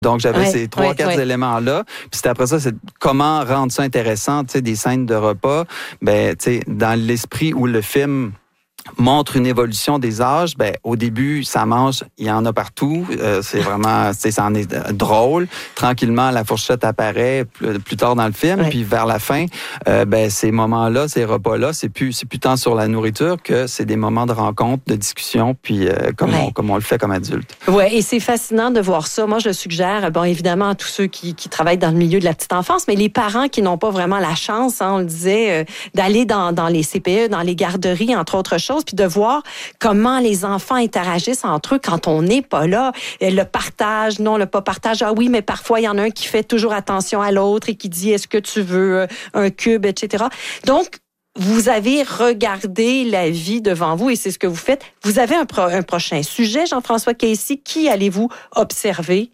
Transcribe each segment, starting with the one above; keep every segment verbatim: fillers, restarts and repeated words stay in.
Donc, j'avais ouais, ces trois, ouais, quatre ouais. éléments-là. Puis c'était après ça, c'est comment rendre ça intéressant, tu sais, des scènes de repas. Ben, tu sais, dans l'esprit où le film montre une évolution des âges, ben au début, ça mange, il y en a partout. Euh, c'est vraiment, tu sais, ça en est drôle. Tranquillement, la fourchette apparaît plus, plus tard dans le film, ouais. puis vers la fin, euh, ben ces moments-là, ces repas-là, c'est plus, c'est plus tant sur la nourriture que c'est des moments de rencontre, de discussion, puis euh, comme, ouais. on, comme on le fait comme adulte. Ouais, et c'est fascinant de voir ça. Moi, je le suggère, bon, évidemment, à tous ceux qui, qui travaillent dans le milieu de la petite enfance, mais les parents qui n'ont pas vraiment la chance, hein, on le disait, euh, d'aller dans, dans les C P E, dans les garderies, entre autres choses, puis de voir comment les enfants interagissent entre eux quand on n'est pas là. Le partage, non, le pas partage. Ah oui, mais parfois, il y en a un qui fait toujours attention à l'autre et qui dit, est-ce que tu veux un cube, et cetera. Donc, vous avez regardé la vie devant vous et c'est ce que vous faites. Vous avez un, pro- un prochain sujet, Jean-François Casey. Qui allez-vous observer?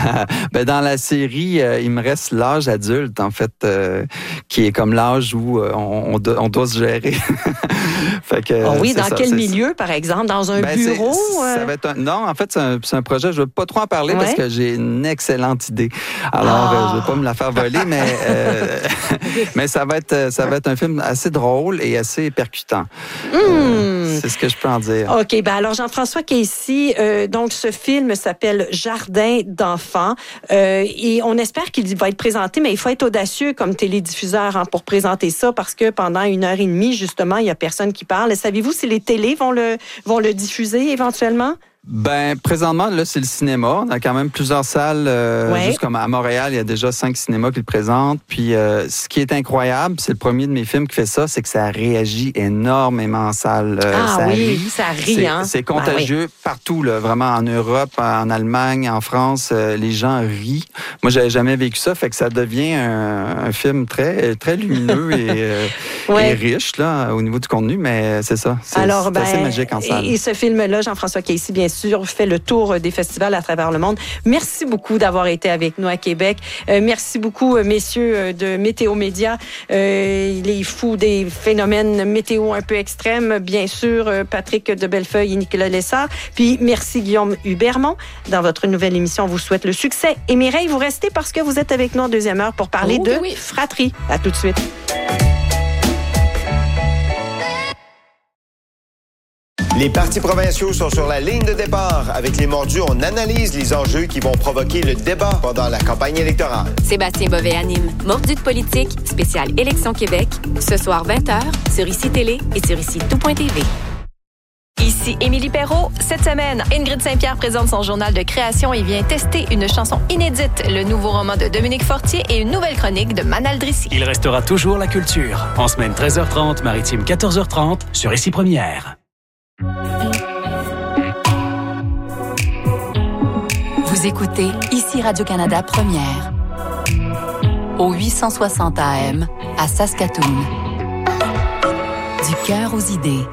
Ben dans la série, euh, il me reste l'âge adulte, en fait, euh, qui est comme l'âge où euh, on, on, doit, on doit se gérer. fait que, oh oui, dans ça, quel milieu, ça. Par exemple? Dans un ben bureau? C'est, euh... ça va être un, non, en fait, c'est un, c'est un projet, je ne veux pas trop en parler ouais. parce que j'ai une excellente idée. Alors, ah. euh, je ne veux pas me la faire voler, mais, euh, mais ça, va être, ça va être un film assez drôle et assez percutant. Mm. Euh, c'est ce que je peux en dire. OK, ben alors Jean-François Casey, euh, donc ce film s'appelle Jardin d'enfants euh, et on espère qu'il va être présenté, mais il faut être audacieux comme télédiffuseur hein, pour présenter ça parce que pendant une heure et demie, justement, il n'y a personne qui parle. Savez-vous si les télés vont le, vont le diffuser éventuellement? Ben présentement là c'est le cinéma. On a quand même plusieurs salles. Euh, ouais. Juste comme à Montréal, il y a déjà cinq cinémas qui le présentent. Puis euh, ce qui est incroyable, c'est le premier de mes films qui fait ça, c'est que ça réagit énormément en salle. Euh, ah ça oui, rit. ça rit. C'est, hein? c'est contagieux ben, oui. partout là, vraiment en Europe, en Allemagne, en France, euh, les gens rient. Moi j'avais jamais vécu ça, fait que ça devient un, un film très très lumineux et, euh, ouais. et riche là au niveau du contenu. Mais c'est ça. C'est, Alors, c'est ben, assez magique en salle. Et, et ce film-là, Jean-François Casey, bien sûr, fait le tour des festivals à travers le monde. Merci beaucoup d'avoir été avec nous à Québec. Euh, merci beaucoup, messieurs de Météo Média, euh, les fous des phénomènes météo un peu extrêmes, bien sûr, Patrick de Bellefeuille et Nicolas Lessard. Puis merci Guillaume Hubermont. Dans votre nouvelle émission, on vous souhaite le succès. Et Mireille, vous restez parce que vous êtes avec nous en deuxième heure pour parler oh, de oui. fratrie. À tout de suite. Les partis provinciaux sont sur la ligne de départ. Avec les mordus, on analyse les enjeux qui vont provoquer le débat pendant la campagne électorale. Sébastien Bovet anime Mordus de politique, spécial Élection Québec, ce soir vingt heures, sur Ici Télé et sur ici tout point t v. Ici Émilie Perrault. Cette semaine, Ingrid Saint-Pierre présente son journal de création et vient tester une chanson inédite, le nouveau roman de Dominique Fortier et une nouvelle chronique de Manal Drissi. Il restera toujours la culture. En semaine treize heures trente, maritime quatorze heures trente, sur Ici Première. Vous écoutez Ici Radio-Canada Première au huit cent soixante A M à Saskatoon. Du cœur aux idées.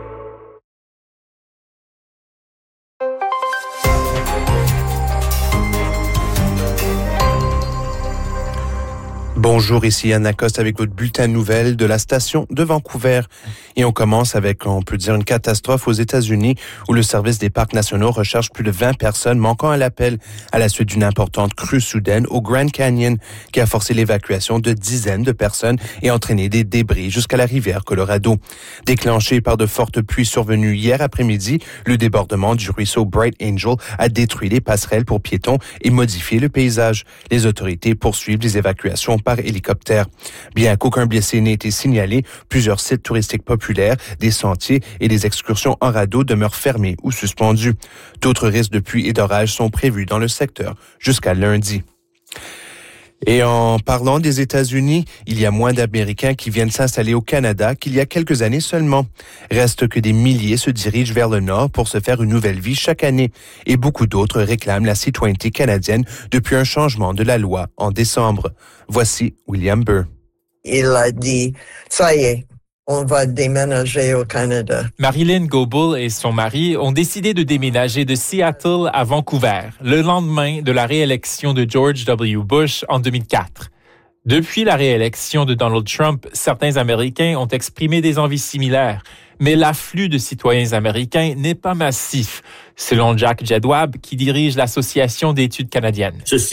Bonjour, ici Anne Lacoste avec votre bulletin de nouvelles de la station de Vancouver. Et on commence avec, on peut dire, une catastrophe aux États-Unis où le service des parcs nationaux recherche plus de vingt personnes manquant à l'appel à la suite d'une importante crue soudaine au Grand Canyon qui a forcé l'évacuation de dizaines de personnes et entraîné des débris jusqu'à la rivière Colorado. Déclenché par de fortes pluies survenues hier après-midi, le débordement du ruisseau Bright Angel a détruit les passerelles pour piétons et modifié le paysage. Les autorités poursuivent les évacuations par hélicoptère. Bien qu'aucun blessé n'ait été signalé, plusieurs sites touristiques populaires, des sentiers et des excursions en radeau demeurent fermés ou suspendus. D'autres risques de pluie et d'orage sont prévus dans le secteur jusqu'à lundi. Et en parlant des États-Unis, il y a moins d'Américains qui viennent s'installer au Canada qu'il y a quelques années seulement. Reste que des milliers se dirigent vers le nord pour se faire une nouvelle vie chaque année. Et beaucoup d'autres réclament la citoyenneté canadienne depuis un changement de la loi en décembre. Voici William Burr. Il a dit, ça y est, on va déménager au Canada. Marilyn Goebel et son mari ont décidé de déménager de Seattle à Vancouver, le lendemain de la réélection de George W. Bush en deux mille quatre. Depuis la réélection de Donald Trump, certains Américains ont exprimé des envies similaires, mais l'afflux de citoyens américains n'est pas massif, selon Jack Jedwab, qui dirige l'Association d'études canadiennes. Ceci